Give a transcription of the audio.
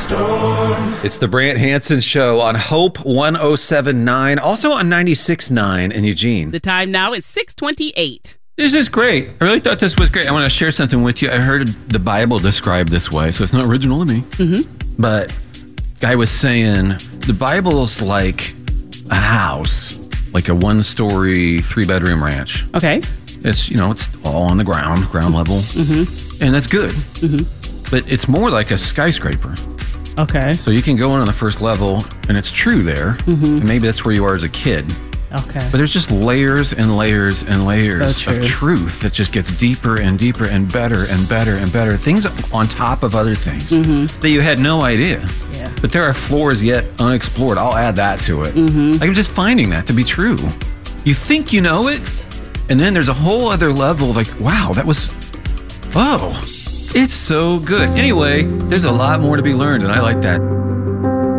It's the Brant Hansen Show on Hope 107.9, also on 96.9 in Eugene. The time now is 6:28. This is great. I really thought this was great. I want to share something with you. I heard the Bible described this way, so it's not original to me. Mm-hmm. But guy was saying the Bible's like a house, like a 1-story, 3-bedroom ranch. Okay. It's, it's all on the ground level. Mm-hmm. And that's good. Mm-hmm. But it's more like a skyscraper. Okay. So you can go in on the first level, and it's true there. Mm-hmm. And maybe that's where you are as a kid. Okay. But there's just layers and layers and layers of truth that just gets deeper and deeper and better and better and better. Things on top of other things that you had no idea. Yeah. But there are floors yet unexplored. I'll add that to it. Like I'm just finding that to be true. You think you know it, and then there's a whole other level like, wow, it's so good. Anyway, there's a lot more to be learned, and I like that.